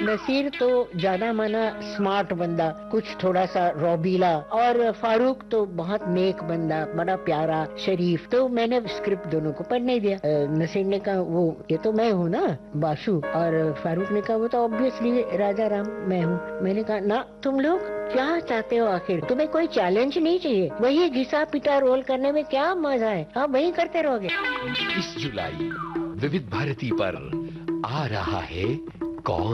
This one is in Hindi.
नसीर तो जाना माना स्मार्ट बंदा, कुछ थोड़ा सा रौबीला, और फारूक तो बहुत नेक बंदा, बड़ा प्यारा शरीफ। तो मैंने स्क्रिप्ट दोनों को पढ़ने दिया। नसीर ने कहा वो ये तो मैं हूँ ना बाशु, और फारूक ने कहा वो तो ऑब्वियसली राजा राम मैं हूँ। मैंने कहा ना, तुम लोग क्या चाहते हो आखिर? तुम्हें कोई चैलेंज नहीं चाहिए? वही घिसा पिटा रोल करने में क्या मजा है? आप वही करते रहोगे। इस जुलाई विविध भारती पर आ रहा है कौन